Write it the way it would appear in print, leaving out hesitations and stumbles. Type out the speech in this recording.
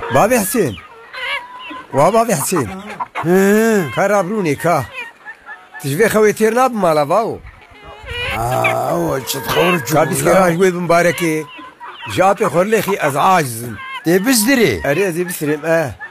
بابي حسين وبابي حسين كرابروني كا تشبه خويتير ناب مالا باو تخرج كابيس كراج ويد مباركي جابي خورليخي ازعاجزن تبزدري اريزي بسرم